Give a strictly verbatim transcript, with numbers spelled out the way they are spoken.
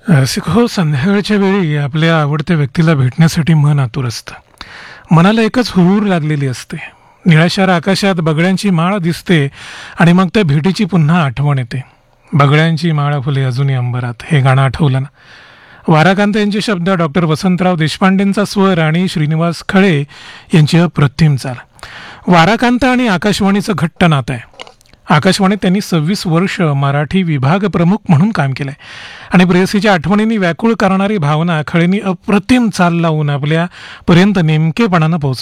रसिक हो, संध्याकाळच्या वेळी आपल्या आवडत्या व्यक्तीला भेटण्यासाठी मन आतुर असतं. मनाला एकच हुरूर लागलेली असते. निळाशार आकाशात बगड्यांची माळ दिसते आणि मग त्या भेटीची पुन्हा आठवण येते. बगड्यांची माळ फुले अजूनही अंबरात, हे गाणं आठवलं ना. वाराकांत यांचे शब्द, डॉक्टर वसंतराव देशपांडेंचा स्वर आणि श्रीनिवास खळे यांची अप्रतिम चाल. वाराकांत आणि आकाशवाणीचं घट्ट नातं आहे. आकाशवाणीत त्यांनी सव्वीस वर्ष मराठी विभाग प्रमुख म्हणून काम केलंय आणि प्रेयसीच्या आठवणींनी व्याकुळ करणारी भावना खळेंनी अप्रतिम चाल लावून आपल्यापर्यंत नेमकेपणानं पोहोचवली.